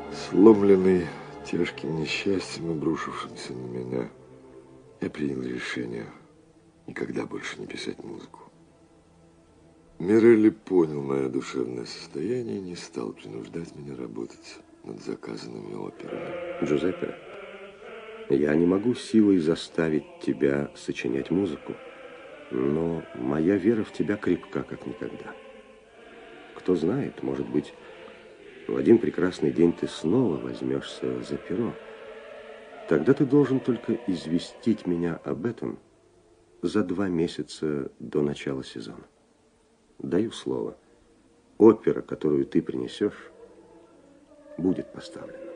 Сломленный тяжким несчастьем, обрушившимся на меня, я принял решение никогда больше не писать музыку. Мирелли понял мое душевное состояние и не стал принуждать меня работать над заказанными операми. Джузеппе, я не могу силой заставить тебя сочинять музыку, но моя вера в тебя крепка, как никогда. Кто знает, может быть, в один прекрасный день ты снова возьмешься за перо. Тогда ты должен только известить меня об этом за 2 месяца до начала сезона. Даю слово, опера, которую ты принесешь, будет поставлена.